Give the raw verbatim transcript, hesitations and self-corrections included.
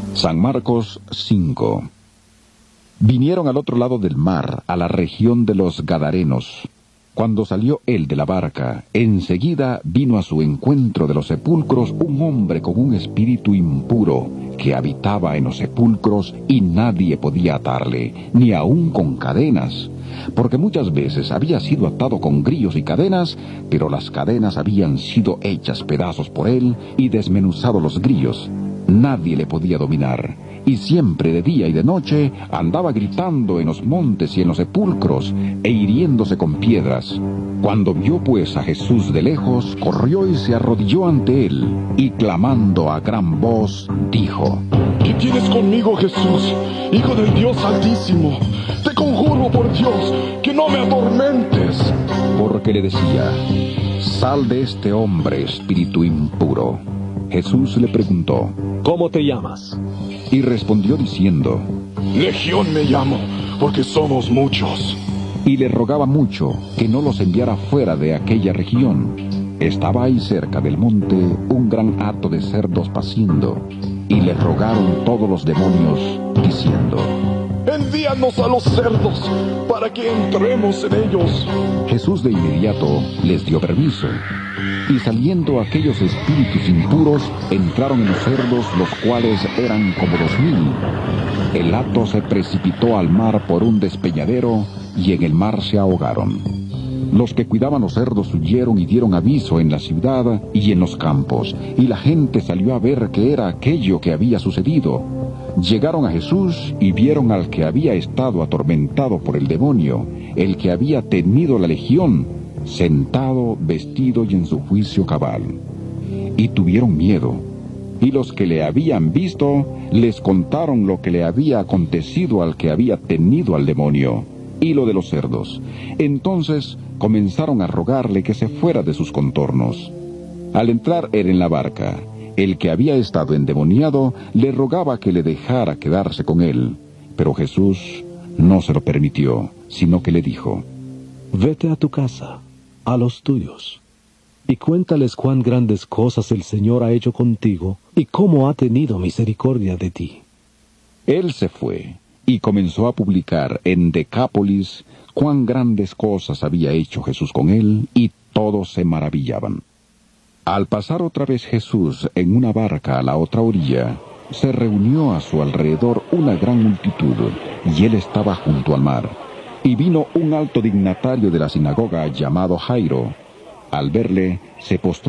San Marcos cinco. Vinieron al otro lado del mar, a la región de los Gadarenos. Cuando salió él de la barca, enseguida vino a su encuentro de los sepulcros un hombre con un espíritu impuro, que habitaba en los sepulcros y nadie podía atarle, ni aun con cadenas, porque muchas veces había sido atado con grillos y cadenas, pero las cadenas habían sido hechas pedazos por él y desmenuzado los grillos. Nadie le podía dominar, y siempre de día y de noche andaba gritando en los montes y en los sepulcros, e hiriéndose con piedras. Cuando vio pues a Jesús de lejos, corrió y se arrodilló ante él, y clamando a gran voz, dijo: ¿Qué tienes conmigo, Jesús, Hijo del Dios Altísimo? Te conjuro por Dios, que no me atormentes. Porque le decía: sal de este hombre, espíritu impuro. Jesús le preguntó: ¿cómo te llamas? Y respondió diciendo: Legión me llamo, porque somos muchos. Y le rogaba mucho que no los enviara fuera de aquella región. Estaba ahí cerca del monte un gran hato de cerdos paciendo, y le rogaron todos los demonios, diciendo: envíanos a los cerdos, para que entremos en ellos. Jesús de inmediato les dio permiso. Y saliendo aquellos espíritus impuros, entraron en los cerdos, los cuales eran como dos mil. El hato se precipitó al mar por un despeñadero, y en el mar se ahogaron. Los que cuidaban los cerdos huyeron y dieron aviso en la ciudad y en los campos, y la gente salió a ver qué era aquello que había sucedido. Llegaron a Jesús y vieron al que había estado atormentado por el demonio, el que había tenido la legión, sentado, vestido y en su juicio cabal. Y tuvieron miedo. Y los que le habían visto les contaron lo que le había acontecido al que había tenido al demonio, y lo de los cerdos. Entonces comenzaron a rogarle que se fuera de sus contornos. Al entrar él en la barca, el que había estado endemoniado le rogaba que le dejara quedarse con él, pero Jesús no se lo permitió, sino que le dijo: vete a tu casa, a los tuyos, y cuéntales cuán grandes cosas el Señor ha hecho contigo, y cómo ha tenido misericordia de ti. Él se fue, y comenzó a publicar en Decápolis cuán grandes cosas había hecho Jesús con él, y todos se maravillaban. Al pasar otra vez Jesús en una barca a la otra orilla, se reunió a su alrededor una gran multitud, y él estaba junto al mar. Y vino un alto dignatario de la sinagoga llamado Jairo. Al verle, se postró